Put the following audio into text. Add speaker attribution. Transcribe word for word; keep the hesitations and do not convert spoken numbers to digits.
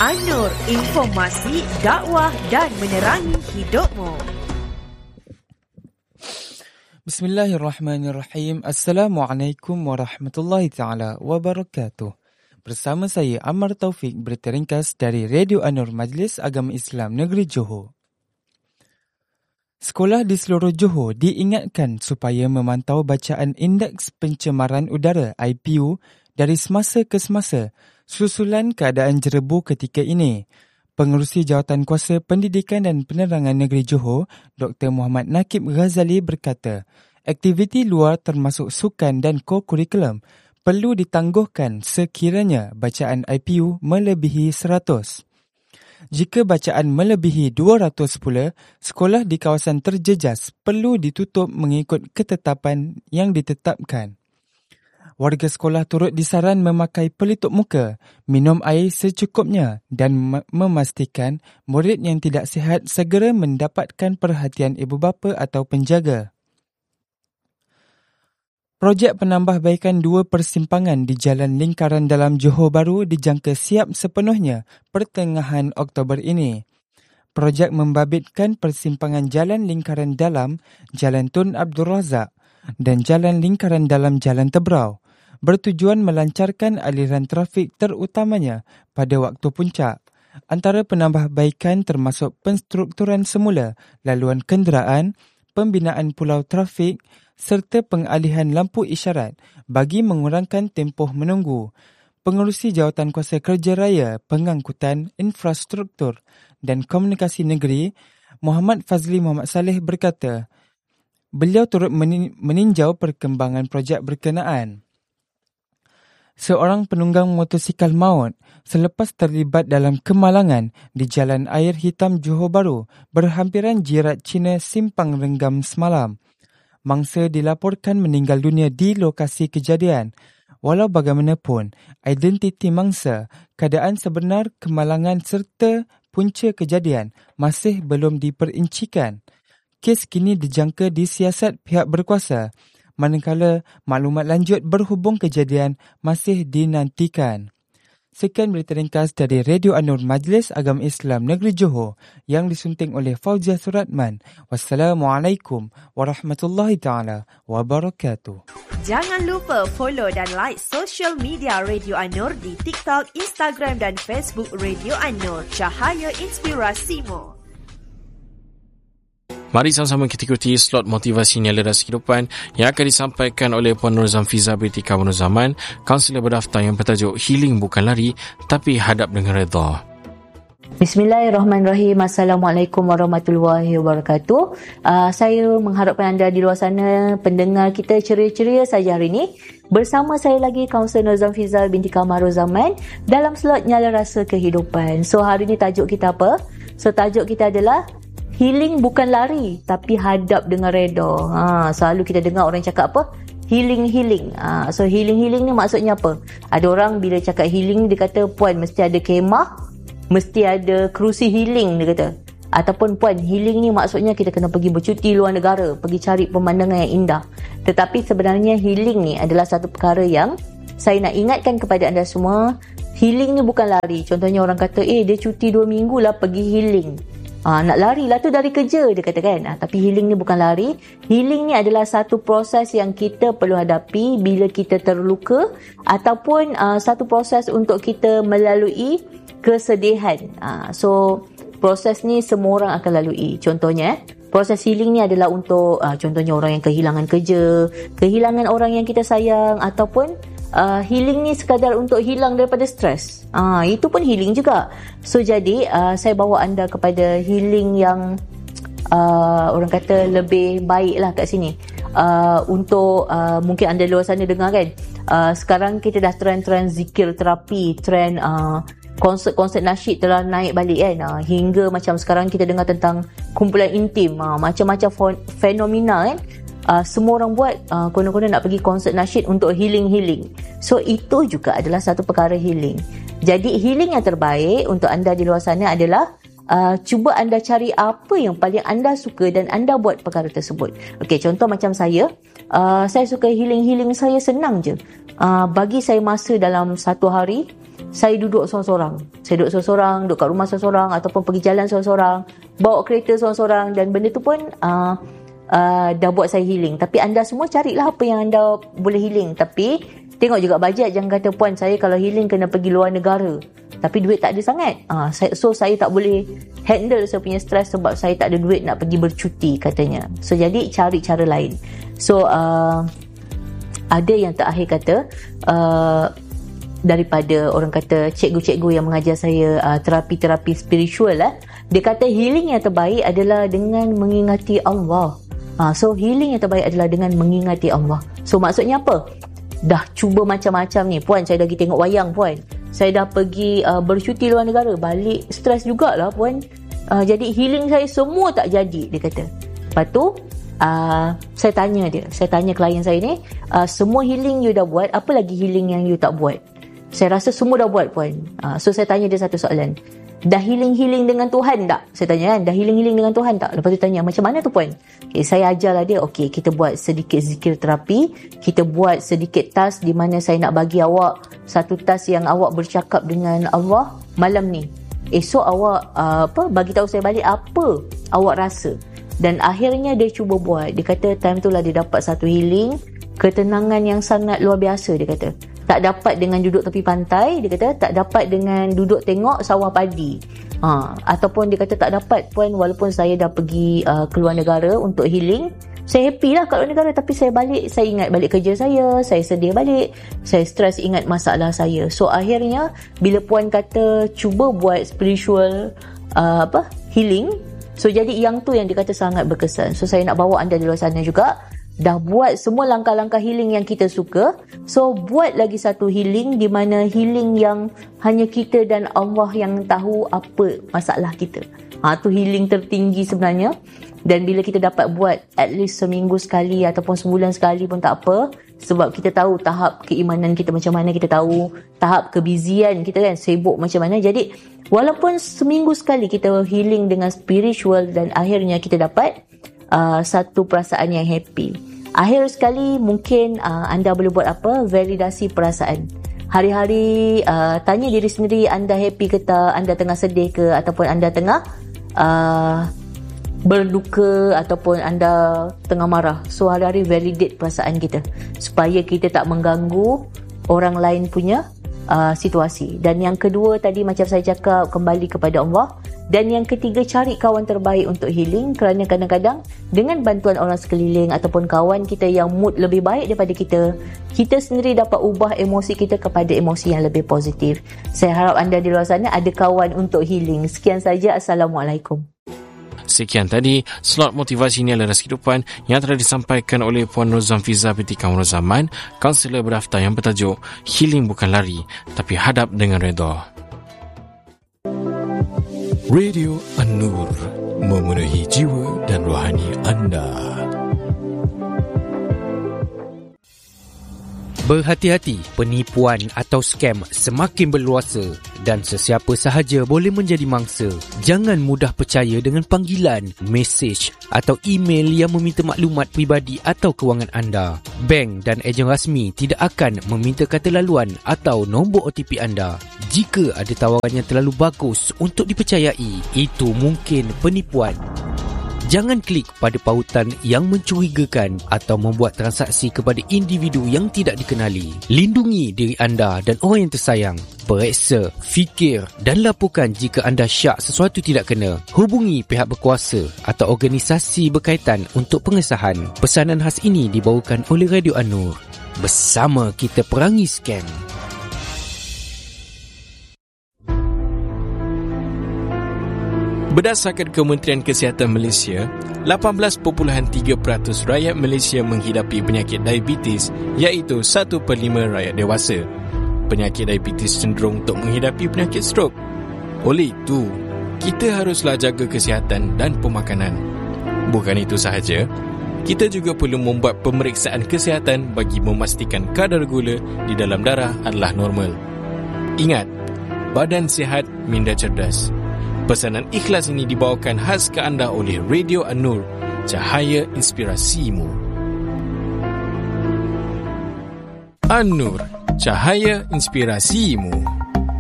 Speaker 1: An-Nur, informasi, dakwah dan menerangi hidupmu.
Speaker 2: Bismillahirrahmanirrahim. Assalamualaikum warahmatullahi taala wabarakatuh. Bersama saya Ammar Taufik berteringkas dari Radio An-Nur Majlis Agama Islam Negeri Johor. Sekolah di seluruh Johor diingatkan supaya memantau bacaan Indeks Pencemaran Udara I P U dari semasa ke semasa susulan keadaan jerebu ketika ini. Pengerusi Jawatankuasa Pendidikan dan Penerangan Negeri Johor, Doktor Muhammad Nakib Ghazali berkata, aktiviti luar termasuk sukan dan ko-kurikulum perlu ditangguhkan sekiranya bacaan I P U melebihi seratus. Jika bacaan melebihi dua ratus pula, sekolah di kawasan terjejas perlu ditutup mengikut ketetapan yang ditetapkan. Warga sekolah turut disaran memakai pelitup muka, minum air secukupnya dan memastikan murid yang tidak sihat segera mendapatkan perhatian ibu bapa atau penjaga. Projek penambahbaikan dua persimpangan di Jalan Lingkaran Dalam Johor Bahru dijangka siap sepenuhnya pertengahan Oktober ini. Projek membabitkan persimpangan Jalan Lingkaran Dalam, Jalan Tun Abdul Razak dan Jalan Lingkaran Dalam Jalan Tebrau, bertujuan melancarkan aliran trafik terutamanya pada waktu puncak. Antara penambahbaikan termasuk penstrukturan semula laluan kenderaan, pembinaan pulau trafik serta pengalihan lampu isyarat bagi mengurangkan tempoh menunggu. Pengerusi Jawatankuasa Kerja Raya, Pengangkutan, Infrastruktur dan Komunikasi Negeri, Muhammad Fazli Muhammad Saleh berkata, beliau turut meninjau perkembangan projek berkenaan. Seorang penunggang motosikal maut selepas terlibat dalam kemalangan di Jalan Air Hitam Johor Bahru berhampiran Jirat Cina Simpang Renggam semalam. Mangsa dilaporkan meninggal dunia di lokasi kejadian. Walau bagaimanapun, identiti mangsa, keadaan sebenar kemalangan serta punca kejadian masih belum diperincikan. Kes kini dijangka disiasat pihak berkuasa, manakala maklumat lanjut berhubung kejadian masih dinantikan. Sekian berita ringkas dari Radio An-Nur Majlis Agama Islam Negeri Johor yang disunting oleh Fauziah Suratman. Wassalamualaikum warahmatullahi taala wabarakatuh.
Speaker 1: Jangan lupa follow dan like social media Radio An-Nur di TikTok, Instagram dan Facebook Radio An-Nur. Cahaya inspirasimu.
Speaker 3: Mari sama-sama kita ikuti slot motivasi Nilai Kehidupan yang akan disampaikan oleh Puan Nur Zamfiza binti Kawan Zaman, kaunselor berdaftar yang bertajuk Healing Bukan Lari Tapi Hadap Dengan Redha.
Speaker 4: Bismillahirrahmanirrahim. Assalamualaikum warahmatullahi wabarakatuh. Uh, saya mengharapkan anda di luar sana, pendengar kita ceria-ceria saja hari ini. Bersama saya lagi kaunselor Nur Zamfiza binti Kawan Zaman dalam slot Nyala Rasa Kehidupan. So hari ini tajuk kita apa? So tajuk kita adalah Healing bukan lari, tapi hadap dengan reda. Ha, selalu kita dengar orang cakap apa? Healing, healing. Ha, so, healing, healing ni maksudnya apa? Ada orang bila cakap healing, dia kata, puan mesti ada kemah, mesti ada kerusi healing, dia kata. Ataupun, puan, healing ni maksudnya kita kena pergi bercuti luar negara, pergi cari pemandangan yang indah. Tetapi sebenarnya healing ni adalah satu perkara yang saya nak ingatkan kepada anda semua, healing ni bukan lari. Contohnya orang kata, eh, dia cuti dua minggu lah pergi healing. Ha, nak lari lah tu dari kerja, dia kata kan. Ha, tapi healing ni bukan lari. Healing ni adalah satu proses yang kita perlu hadapi bila kita terluka ataupun uh, satu proses untuk kita melalui kesedihan. Ha, so, proses ni semua orang akan lalui. Contohnya, proses healing ni adalah untuk uh, contohnya orang yang kehilangan kerja, kehilangan orang yang kita sayang ataupun Uh, healing ni sekadar untuk hilang daripada stres. Uh, itu pun healing juga. So jadi uh, saya bawa anda kepada healing yang uh, orang kata lebih baik lah kat sini. Uh, untuk uh, mungkin anda luar sana dengar kan. Uh, sekarang kita dah trend-trend zikir terapi, trend uh, konsert-konsert nasyid telah naik balik kan. Uh, hingga macam sekarang kita dengar tentang kumpulan intim, uh, macam-macam fenomena kan. Uh, semua orang buat uh, konon-konon nak pergi konsert nasyid untuk healing-healing. So itu juga adalah satu perkara healing. Jadi healing yang terbaik untuk anda di luar sana adalah uh, cuba anda cari apa yang paling anda suka dan anda buat perkara tersebut. Okey, contoh macam saya, uh, saya suka healing-healing saya senang je. Uh, bagi saya masa dalam satu hari, saya duduk seorang-seorang. Saya duduk seorang-seorang, duduk kat rumah seorang-seorang ataupun pergi jalan seorang-seorang, bawa kereta seorang-seorang, dan benda tu pun uh, uh, dah buat saya healing. Tapi anda semua carilah apa yang anda boleh healing. Tapi tengok juga bajet. Jangan kata, puan, saya kalau healing kena pergi luar negara, tapi duit tak ada sangat. Uh, saya, so saya tak boleh handle saya punya stres sebab saya tak ada duit nak pergi bercuti katanya. So jadi cari cara lain. So uh, ada yang terakhir kata, uh, daripada orang kata cikgu-cikgu yang mengajar saya uh, terapi-terapi spiritual lah, dia kata healing yang terbaik adalah dengan mengingati Allah. Uh, so healing yang terbaik adalah dengan mengingati Allah. So maksudnya apa? Dah cuba macam-macam ni, puan, saya dah pergi tengok wayang, puan, saya dah pergi uh, bercuti luar negara, balik stres jugalah, puan. Uh, jadi healing saya semua tak jadi, dia kata. Lepas tu uh, saya tanya dia, saya tanya klien saya ni, uh, semua healing you dah buat, apa lagi healing yang you tak buat? Saya rasa semua dah buat, puan. Uh, so saya tanya dia satu soalan, dah healing-healing dengan Tuhan tak? Saya tanya kan, dah healing-healing dengan Tuhan tak? Lepas tu tanya, macam mana tu, puan? Okay, saya ajarlah dia, okay, kita buat sedikit zikir terapi, kita buat sedikit task di mana saya nak bagi awak satu task yang awak bercakap dengan Allah malam ni. Esok awak uh, apa bagi tahu saya balik apa awak rasa. Dan akhirnya dia cuba buat. Dia kata time tu lah dia dapat satu healing, ketenangan yang sangat luar biasa, dia kata. Tak dapat dengan duduk tepi pantai, dia kata, tak dapat dengan duduk tengok sawah padi. Ha, ataupun dia kata tak dapat, puan, walaupun saya dah pergi uh, ke luar negara untuk healing, saya happy lah kat luar negara, tapi saya balik, saya ingat balik kerja saya, saya sedih balik, saya stres ingat masalah saya. So akhirnya bila puan kata cuba buat spiritual uh, apa healing, so jadi yang tu yang dia kata sangat berkesan. So saya nak bawa anda di luar sana juga, dah buat semua langkah-langkah healing yang kita suka, so buat lagi satu healing di mana healing yang hanya kita dan Allah yang tahu apa masalah kita. Ha, tu healing tertinggi sebenarnya. Dan bila kita dapat buat at least seminggu sekali ataupun sebulan sekali pun tak apa, sebab kita tahu tahap keimanan kita macam mana, kita tahu tahap kebizian kita kan, sibuk macam mana. Jadi walaupun seminggu sekali kita healing dengan spiritual, dan akhirnya kita dapat uh, satu perasaan yang happy. Akhir sekali mungkin uh, anda boleh buat apa? Validasi perasaan. Hari-hari uh, tanya diri sendiri, anda happy ke tak, anda tengah sedih ke, ataupun anda tengah uh, berduka, ataupun anda tengah marah. So hari-hari validate perasaan kita supaya kita tak mengganggu orang lain punya uh, situasi. Dan yang kedua tadi macam saya cakap, kembali kepada Allah. Dan yang ketiga, cari kawan terbaik untuk healing, kerana kadang-kadang dengan bantuan orang sekeliling ataupun kawan kita yang mood lebih baik daripada kita, kita sendiri dapat ubah emosi kita kepada emosi yang lebih positif. Saya harap anda di luar sana ada kawan untuk healing. Sekian saja. Assalamualaikum.
Speaker 3: Sekian tadi slot motivasi nilai laras kehidupan yang telah disampaikan oleh Puan Nur Zamfiza binti Kamar Zaman, kaunselor berdaftar yang bertajuk Healing Bukan Lari Tapi Hadap Dengan Redha. Radio An-Nur, memenuhi jiwa dan rohani anda.
Speaker 5: Berhati-hati, penipuan atau scam semakin berluasa dan sesiapa sahaja boleh menjadi mangsa. Jangan mudah percaya dengan panggilan, mesej atau email yang meminta maklumat peribadi atau kewangan anda. Bank dan ejen rasmi tidak akan meminta kata laluan atau nombor O T P anda. Jika ada tawaran yang terlalu bagus untuk dipercayai, itu mungkin penipuan. Jangan klik pada pautan yang mencurigakan atau membuat transaksi kepada individu yang tidak dikenali. Lindungi diri anda dan orang yang tersayang. Periksa, fikir dan laporkan jika anda syak sesuatu tidak kena. Hubungi pihak berkuasa atau organisasi berkaitan untuk pengesahan. Pesanan khas ini dibawakan oleh Radio An-Nur. Bersama kita perangi scam.
Speaker 3: Berdasarkan Kementerian Kesihatan Malaysia, lapan belas perpuluhan tiga peratus rakyat Malaysia menghidapi penyakit diabetes, iaitu satu per lima rakyat dewasa. Penyakit diabetes cenderung untuk menghidapi penyakit strok. Oleh itu, kita haruslah jaga kesihatan dan pemakanan. Bukan itu sahaja, kita juga perlu membuat pemeriksaan kesihatan bagi memastikan kadar gula di dalam darah adalah normal. Ingat, badan sihat minda cerdas. Pesanan ikhlas ini dibawakan khas ke anda oleh Radio An-Nur, cahaya inspirasimu. An-Nur, cahaya inspirasimu.